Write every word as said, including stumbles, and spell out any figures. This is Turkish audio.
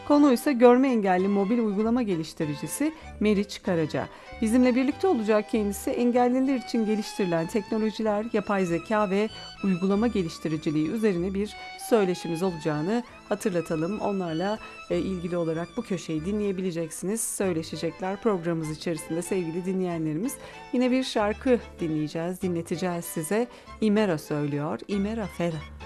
Konu ise görme engelli mobil uygulama geliştiricisi Meriç Karaca. Bizimle birlikte olacak kendisi engelliler için geliştirilen teknolojiler, yapay zeka ve uygulama geliştiriciliği üzerine bir söyleşimiz olacağını hatırlatalım. Onlarla e, ilgili olarak bu köşeyi dinleyebileceksiniz. Söyleşecekler programımız içerisinde sevgili dinleyenlerimiz. Yine bir şarkı dinleyeceğiz, dinleteceğiz size. İmera söylüyor. İmera Fera.